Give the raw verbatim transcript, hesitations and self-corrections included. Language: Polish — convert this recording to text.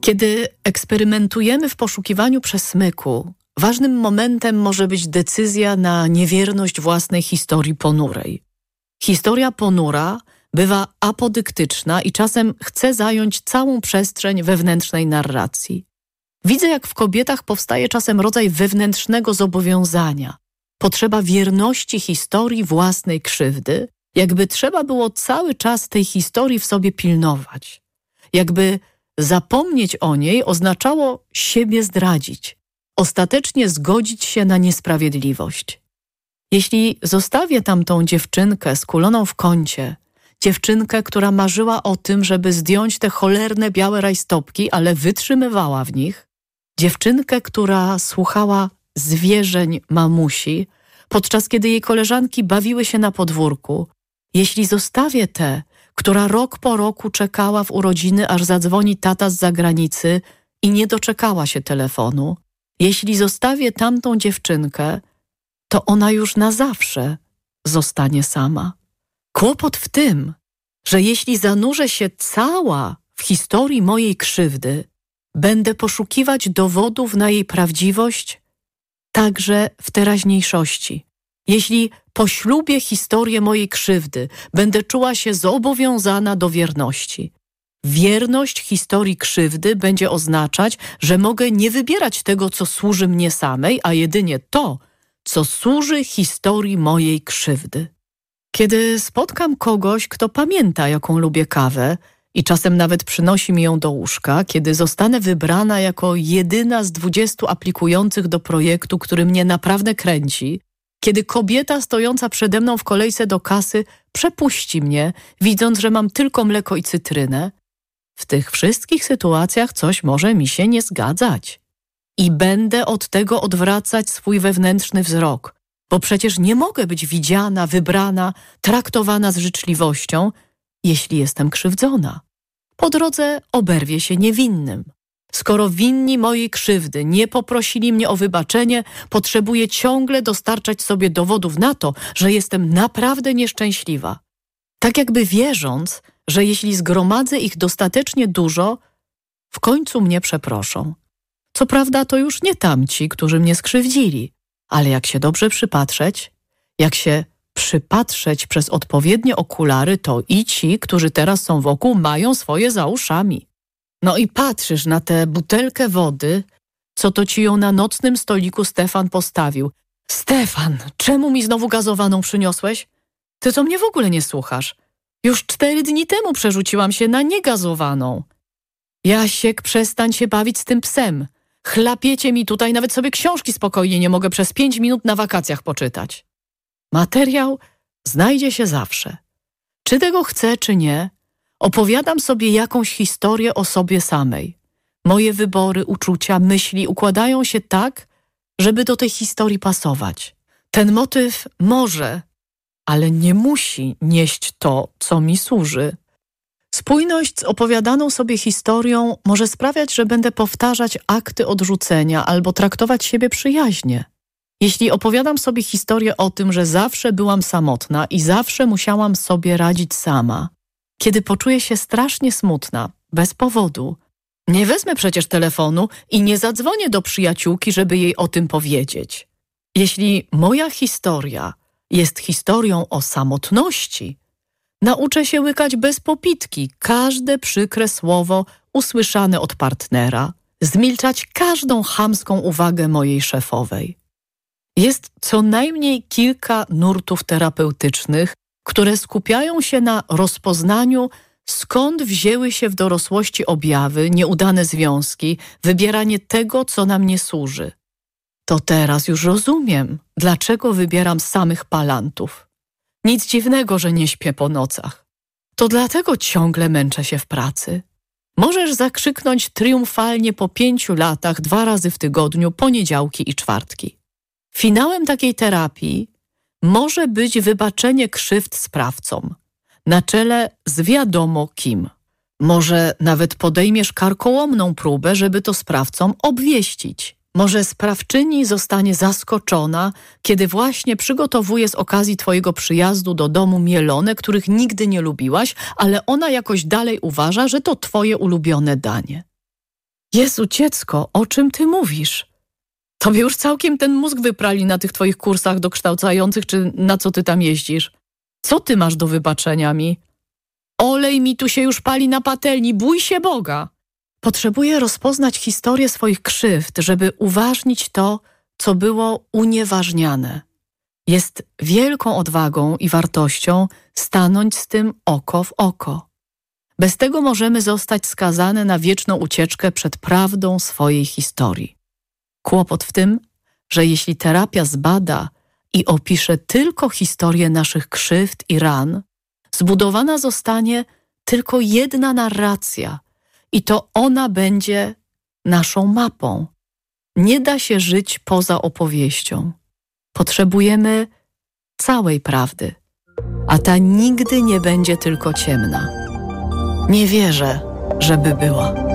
Kiedy eksperymentujemy w poszukiwaniu przesmyku, ważnym momentem może być decyzja na niewierność własnej historii ponurej. Historia ponura bywa apodyktyczna i czasem chce zająć całą przestrzeń wewnętrznej narracji. Widzę, jak w kobietach powstaje czasem rodzaj wewnętrznego zobowiązania, potrzeba wierności historii własnej krzywdy, jakby trzeba było cały czas tej historii w sobie pilnować. Jakby zapomnieć o niej oznaczało siebie zdradzić, ostatecznie zgodzić się na niesprawiedliwość. Jeśli zostawię tamtą dziewczynkę skuloną w kącie, dziewczynkę, która marzyła o tym, żeby zdjąć te cholerne białe rajstopki, ale wytrzymywała w nich, dziewczynkę, która słuchała zwierzeń mamusi, podczas kiedy jej koleżanki bawiły się na podwórku, jeśli zostawię tę, która rok po roku czekała w urodziny, aż zadzwoni tata z zagranicy i nie doczekała się telefonu, jeśli zostawię tamtą dziewczynkę, to ona już na zawsze zostanie sama. Kłopot w tym, że jeśli zanurzę się cała w historii mojej krzywdy, będę poszukiwać dowodów na jej prawdziwość także w teraźniejszości. Jeśli poślubię historię mojej krzywdy, będę czuła się zobowiązana do wierności. Wierność historii krzywdy będzie oznaczać, że mogę nie wybierać tego, co służy mnie samej, a jedynie to, co służy historii mojej krzywdy. Kiedy spotkam kogoś, kto pamięta, jaką lubię kawę i czasem nawet przynosi mi ją do łóżka, kiedy zostanę wybrana jako jedyna z dwudziestu aplikujących do projektu, który mnie naprawdę kręci, kiedy kobieta stojąca przede mną w kolejce do kasy przepuści mnie, widząc, że mam tylko mleko i cytrynę, w tych wszystkich sytuacjach coś może mi się nie zgadzać. I będę od tego odwracać swój wewnętrzny wzrok, bo przecież nie mogę być widziana, wybrana, traktowana z życzliwością, jeśli jestem krzywdzona. Po drodze oberwie się niewinnym. Skoro winni mojej krzywdy nie poprosili mnie o wybaczenie, potrzebuję ciągle dostarczać sobie dowodów na to, że jestem naprawdę nieszczęśliwa. Tak jakby wierząc, że jeśli zgromadzę ich dostatecznie dużo, w końcu mnie przeproszą. Co prawda to już nie tamci, którzy mnie skrzywdzili, ale jak się dobrze przypatrzeć, jak się przypatrzeć przez odpowiednie okulary, to i ci, którzy teraz są wokół, mają swoje za uszami. No i patrzysz na tę butelkę wody, co to ci ją na nocnym stoliku Stefan postawił. Stefan, czemu mi znowu gazowaną przyniosłeś? Ty to mnie w ogóle nie słuchasz. Już cztery dni temu przerzuciłam się na niegazowaną. Jasiek, przestań się bawić z tym psem. Chlapiecie mi tutaj, nawet sobie książki spokojnie nie mogę przez pięć minut na wakacjach poczytać. Materiał znajdzie się zawsze. Czy tego chcę, czy nie, opowiadam sobie jakąś historię o sobie samej. Moje wybory, uczucia, myśli układają się tak, żeby do tej historii pasować. Ten motyw może, ale nie musi nieść to, co mi służy. Spójność z opowiadaną sobie historią może sprawiać, że będę powtarzać akty odrzucenia albo traktować siebie przyjaźnie. Jeśli opowiadam sobie historię o tym, że zawsze byłam samotna i zawsze musiałam sobie radzić sama, kiedy poczuję się strasznie smutna, bez powodu, nie wezmę przecież telefonu i nie zadzwonię do przyjaciółki, żeby jej o tym powiedzieć. Jeśli moja historia jest historią o samotności, nauczę się łykać bez popitki każde przykre słowo usłyszane od partnera, zmilczać każdą chamską uwagę mojej szefowej. Jest co najmniej kilka nurtów terapeutycznych, które skupiają się na rozpoznaniu, skąd wzięły się w dorosłości objawy, nieudane związki, wybieranie tego, co nam nie służy. To teraz już rozumiem, dlaczego wybieram samych palantów. Nic dziwnego, że nie śpię po nocach. To dlatego ciągle męczę się w pracy. Możesz zakrzyknąć triumfalnie po pięciu latach, dwa razy w tygodniu, poniedziałki i czwartki. Finałem takiej terapii może być wybaczenie krzywd sprawcom, na czele z wiadomo kim. Może nawet podejmiesz karkołomną próbę, żeby to sprawcom obwieścić. Może sprawczyni zostanie zaskoczona, kiedy właśnie przygotowuje z okazji twojego przyjazdu do domu mielone, których nigdy nie lubiłaś, ale ona jakoś dalej uważa, że to twoje ulubione danie. Jezu, dziecko, o czym ty mówisz? Tobie już całkiem ten mózg wyprali na tych twoich kursach dokształcających, czy na co ty tam jeździsz. Co ty masz do wybaczenia mi? Olej mi tu się już pali na patelni, bój się Boga. Potrzebuję rozpoznać historię swoich krzywd, żeby uważnić to, co było unieważniane. Jest wielką odwagą i wartością stanąć z tym oko w oko. Bez tego możemy zostać skazane na wieczną ucieczkę przed prawdą swojej historii. Kłopot w tym, że jeśli terapia zbada i opisze tylko historię naszych krzywd i ran, zbudowana zostanie tylko jedna narracja i to ona będzie naszą mapą. Nie da się żyć poza opowieścią. Potrzebujemy całej prawdy, a ta nigdy nie będzie tylko ciemna. Nie wierzę, żeby była.